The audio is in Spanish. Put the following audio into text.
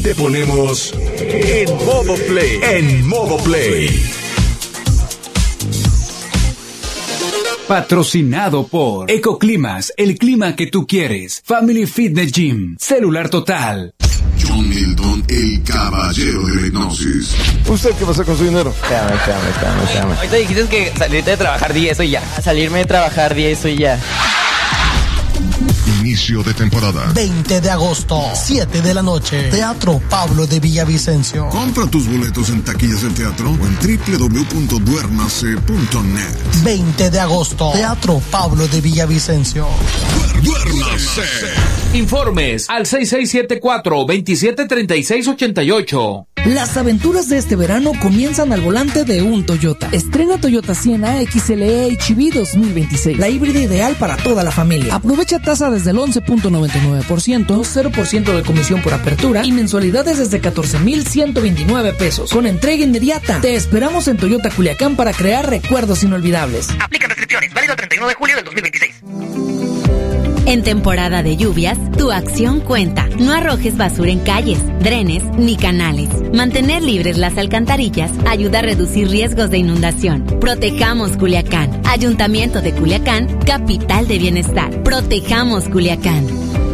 te ponemos en modo play. En modo play. Patrocinado por Ecoclimas, el clima que tú quieres. Family Fitness Gym, Celular Total. John Milton, el caballero de la hipnosis. ¿Usted qué pasa con su dinero? Espérame. Ahorita dijiste que salirte de trabajar 10 y ya. Salirme de trabajar 10 y ya. Inicio de temporada. 20 de agosto, 7 de la noche. Teatro Pablo de Villavicencio. Compra tus boletos en taquillas del teatro o en www.duérmase.net. 20 de agosto, Teatro Pablo de Villavicencio. ¡Duérmase! Informes al 6674-273688. Las aventuras de este verano comienzan al volante de un Toyota. Estrena Toyota Sienna XLE HEV 2026. La híbrida ideal para toda la familia. Aprovecha tasa desde el 11.99%, 0% de comisión por apertura y mensualidades desde 14,129 pesos. Con entrega inmediata. Te esperamos en Toyota Culiacán para crear recuerdos inolvidables. Aplican restricciones. Válido el 31 de julio del 2026. En temporada de lluvias, tu acción cuenta. No arrojes basura en calles, drenes ni canales. Mantener libres las alcantarillas ayuda a reducir riesgos de inundación. Protejamos Culiacán. Ayuntamiento de Culiacán, capital de bienestar. Protejamos Culiacán.